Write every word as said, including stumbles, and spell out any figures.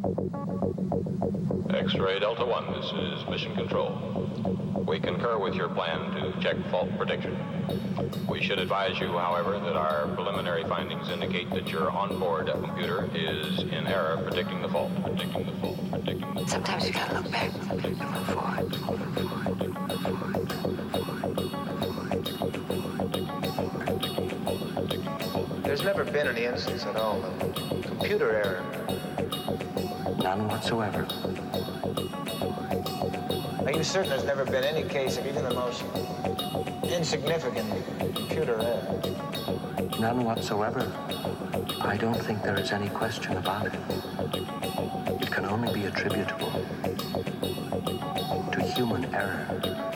X-Ray Delta One, this is Mission Control. We concur with your plan to check fault prediction. We should advise you, however, that our preliminary findings indicate that your onboard computer is in error predicting the fault. Predicting the fault. Predicting the fault. Sometimes you gotta look back and look forward. There's never been any instance at all of computer error. None whatsoever. Are you certain there's never been any case of even the most insignificant computer error? None whatsoever. I don't think there is any question about it. It can only be attributable to human error.